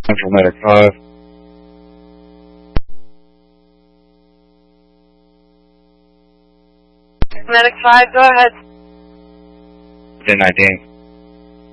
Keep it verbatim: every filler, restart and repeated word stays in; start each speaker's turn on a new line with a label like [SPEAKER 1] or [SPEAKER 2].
[SPEAKER 1] Central Medic five.
[SPEAKER 2] Medic five, go ahead.
[SPEAKER 1] ten nineteen.